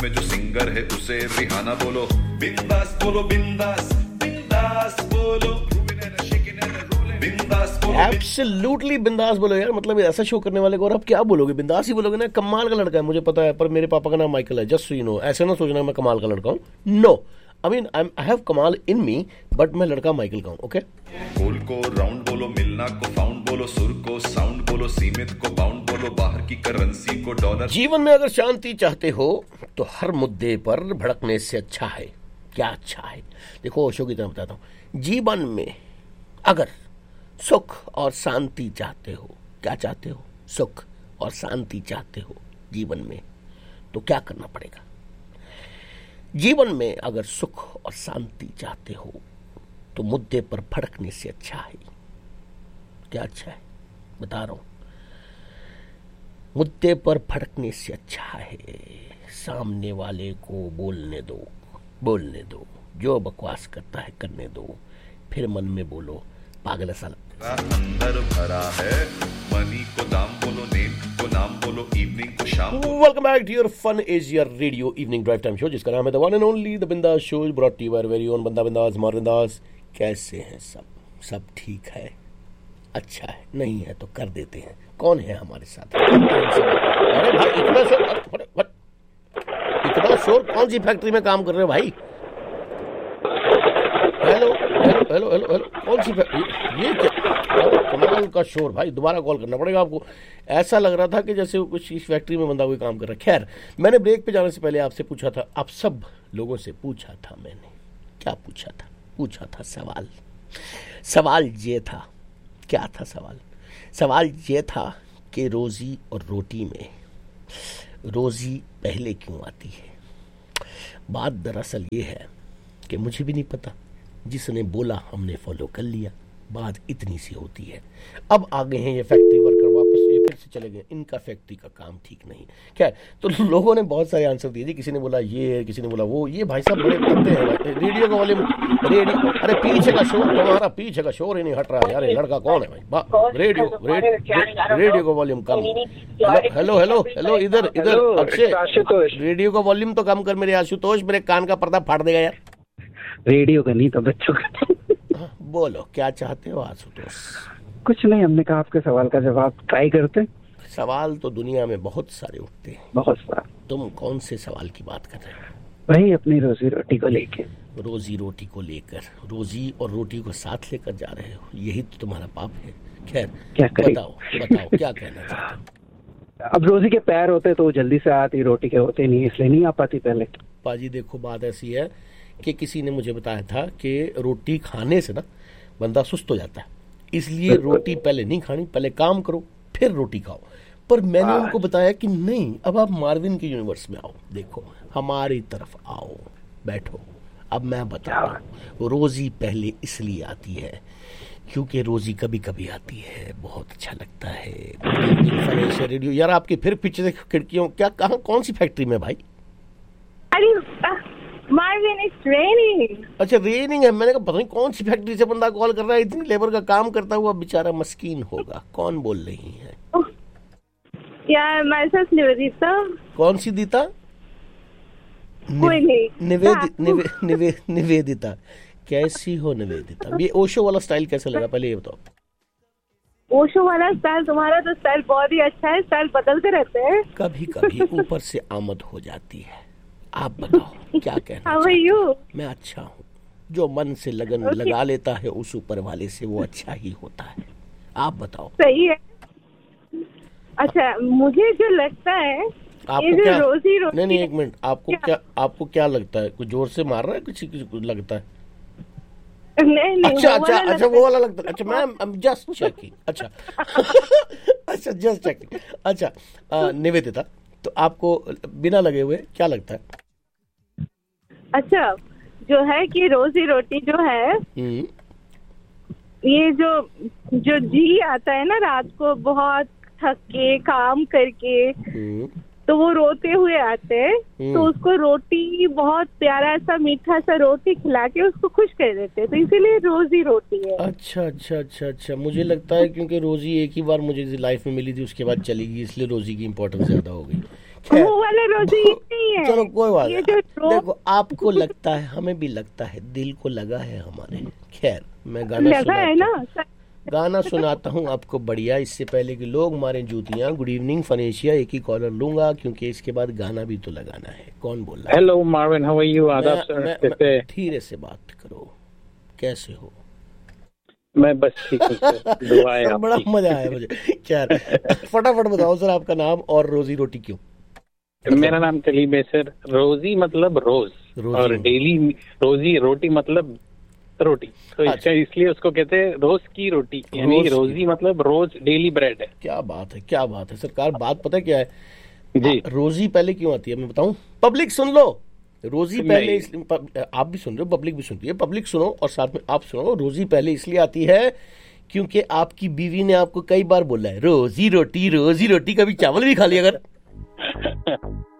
में जो सिंगर है उसे रिहाना बोलो, बिंदास बोलो, बिंदास बिंदास बोलो, बिंदास बोलो, एब्सोल्युटली बिंदास बोलो यार। मतलब ऐसा शो करने वाले को और आप क्या बोलोगे, बिंदास ही बोलोगे ना। कमाल का लड़का है मुझे पता है, पर मेरे पापा का नाम माइकल है, जस्ट सो यू नो। ऐसे ना सोचना मैं कमाल का लड़का हूँ, no. I mean I have कमाल इन मी, बट मैं लड़का माइकल का हूँ, ओके। गोल को राउंड बोलो, मिलना को फाउंड बोलो, सुर को साउंड बोलो, सीमित को बाउंड बोलो, बाहर की करेंसी को डॉलर। जीवन में अगर शांति चाहते हो तो हर मुद्दे पर भड़कने से अच्छा है क्या अच्छा है। देखो ओशो की तरह बताता हूँ, जीवन में अगर सुख और शांति चाहते हो, क्या चाहते हो, सुख और शांति चाहते हो जीवन में, तो क्या करना पड़ेगा। जीवन में अगर सुख और शांति चाहते हो तो मुद्दे पर भड़कने से अच्छा है क्या अच्छा है, बता रहा हूं। मुद्दे पर भड़कने से अच्छा है सामने वाले को बोलने दो, जो बकवास करता है करने दो, फिर मन में बोलो पागल साला। अंदर भरा है, मनी को दाम बोलो, नेम को नाम बोलो, इवनिंग को शाम। Welcome back to your fun is your radio evening drive time show, जिसका नाम है the one and only the बिंदास show, brought to you bye very own बंदा बिंदास मार बिंदास। कैसे हैं सब ठीक है, अच्छा है, नहीं है तो कर देते हैं। कौन है हमारे साथ? अरे भाई इतना शोर कौन सी फैक्ट्री में काम कर रहे हो भाई? हेलो हेलो हेलो हेलो, कौन सी ये क्या कमाल का शोर भाई। दोबारा कॉल करना पड़ेगा आपको। ऐसा लग रहा था कि जैसे कुछ इस फैक्ट्री में बंदा कोई काम कर रहा है। खैर, मैंने ब्रेक पे जाने से पहले आपसे पूछा था, आप सब लोगों से पूछा था मैंने, क्या पूछा था सवाल ये था, क्या था सवाल ये था कि रोजी और रोटी में रोजी पहले क्यों आती है। बात दरअसल ये है कि मुझे भी नहीं पता, जिसने बोला हमने फॉलो कर लिया, बात इतनी सी होती है। अब आ गए हैं ये फैक्ट्री वर्कर, वापस ये फिर से चले गए, इनका फैक्ट्री का काम ठीक नहीं। क्या है? तो लोगों ने बहुत सारे आंसर दिए जी, किसी ने बोला ये, किसी ने बोला वो। ये भाई साहब बड़े करते हैं रेडियो का वॉल्यूम, अरे पीछे का शोर, तुम्हारा पीछे का शोर ही नहीं हट रहा है यार। लड़का कौन है भाई? रेडियो का वॉल्यूम कम। हेलो इधर अक्षय, रेडियो का वॉल्यूम तो कम कर मेरे आशुतोष, मेरे कान का पर्दा फाड़ देगा यार। रेडियो का नहीं तो बच्चों का। बोलो क्या चाहते हो आशुतोष? कुछ नहीं, हमने कहा आपके सवाल का जवाब ट्राई करते। सवाल तो दुनिया में बहुत सारे उठते हैं, बहुत सारे। तुम कौन से सवाल की बात कर रहे हो? वही अपनी रोजी रोटी को लेके। रोजी रोटी को लेकर, रोजी और रोटी को साथ लेकर जा रहे हो, यही तो तुम्हारा पाप है। खैर क्या बताओ क्या कहना चाहते हो? अब रोजी के पैर होते तो जल्दी से आती, रोटी के होते नहीं, इसलिए नहीं आ पाती पहले। पाजी देखो बात ऐसी है कि किसी ने मुझे बताया था कि रोटी खाने से ना बंदा सुस्त हो जाता है, इसलिए रोटी पहले नहीं खानी, पहले काम करो फिर रोटी खाओ। पर मैंने उनको बताया कि नहीं, अब आप मार्विन के यूनिवर्स में आओ, देखो हमारी तरफ आओ, बैठो। अब मैं बताता हूँ, रोजी पहले इसलिए आती है क्योंकि रोजी कभी कभी आती है, बहुत अच्छा लगता है। रेडियो यार, आपकी फिर पीछे से खिड़कियों, क्या कहाँ कौन सी फैक्ट्री में भाई? Marvin, it's raining. अच्छा रेनिंग है, मैंने कहा पता नहीं कौन सी फैक्ट्री से बंदा कॉल कर रहा है, इतनी लेबर का काम करता हुआ बेचारा मस्कीन होगा। कौन बोल रही है? यार मैसेज निवेदिता। कौन सी दीता? कोई नहीं। निवेदिता। कैसी हो निवेदिता? ये ओशो वाला स्टाइल कैसा लगा पहले ये बताओ। ओशो वाला स्टाइल, तुम्हारा तो स्टाइल बहुत ही अच्छा है, स्टाइल बदलते रहते हैं। कभी कभी ऊपर से आमद हो जाती है। आप बताओ क्या कहना? How are you? मैं अच्छा हूँ। जो मन से लगन लगा लेता है उस ऊपर वाले से, वो अच्छा ही होता है। आप बताओ। सही है। अच्छा, मुझे जो लगता है आपको क्या? रोजी नहीं एक मिनट, आपको क्या लगता है? कुछ जोर से मार रहा है किसी को लगता है? नहीं, अच्छा वो वाला लगता है। अच्छा मैम जस्ट चेकिंग। अच्छा अच्छा जस्ट चेकिंग। अच्छा निवेदिता, तो आपको बिना लगे हुए क्या लगता है? अच्छा, जो है कि रोजी रोटी जो है, ये जो जी आता है ना रात को बहुत थक के काम करके, तो वो रोते हुए आते हैं, तो उसको रोटी बहुत प्यारा सा मीठा सा रोटी खिला के उसको खुश कर देते हैं, तो इसीलिए रोजी रोटी है। अच्छा, मुझे लगता है क्योंकि रोजी एक ही बार मुझे लाइफ में मिली थी, उसके बाद चली गई, इसलिए रोजी की इम्पोर्टेंस ज्यादा हो गई। वो वाला रोजी नहीं है। चलो कोई बात ये नहीं। जो देखो आपको लगता है, हमें भी लगता है, दिल को लगा है हमारे। खैर मैं गाना लगा है ना गाना सुनाता हूँ आपको बढ़िया। इससे पहले कि लोग मारे जूतियां, गुड इवनिंग फनेशिया, एक ही कॉलर लूंगा क्योंकि इसके बाद गाना भी तो लगाना है। कौन बोल रहा है? Hello Marvin, how are you? आदाब सर। कैसे? धीरे से बात करो, कैसे हो? मैं बस ठीक हूँ सर, दुआएं आपकी। बड़ा मजा आया मुझे। खैर फटाफट बताओ सर आपका नाम और रोजी रोटी क्यों? मेरा नाम कलीम है सर। रोजी मतलब रोज, और डेली रोजी रोटी मतलब रोटी, तो इसका इसलिए उसको कहते हैं रोज की रोटी, यानी रोजी मतलब रोज डेली ब्रेड है। क्या बात है, क्या बात है सरकार। बात पता है क्या है जी? रोजी पहले क्यों आती है मैं बताऊं? पब्लिक सुन लो। रोजी पहले इसलिए, आप भी सुन रहे हो, पब्लिक भी सुनती है। पब्लिक सुनो और साथ में आप सुनो। रोजी पहले इसलिए आती है क्योंकि आपकी बीवी ने आपको कई बार बोला है रोजी रोटी, रोजी रोटी। कभी चावल भी खा लिया अगर